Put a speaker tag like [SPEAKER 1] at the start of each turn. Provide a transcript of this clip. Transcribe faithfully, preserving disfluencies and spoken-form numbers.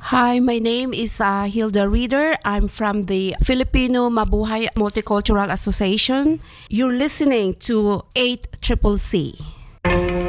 [SPEAKER 1] Hi, my name is uh, Hilda Reader. I'm from the Filipino Mabuhay Multicultural Association. You're listening to eight Triple C.